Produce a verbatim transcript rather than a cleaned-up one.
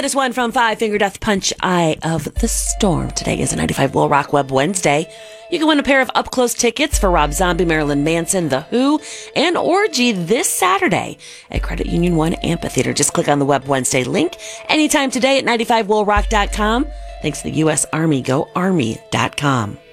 latest one from Five Finger Death Punch, Eye of the Storm. Today is a ninety-five Will Rock Web Wednesday. You can win a pair of up-close tickets for Rob Zombie, Marilyn Manson, The Who, and Orgy this Saturday at Credit Union One Amphitheater. Just click on the Web Wednesday link anytime today at ninety-five will rock dot com. Thanks to the U S Army. Go Army dot com.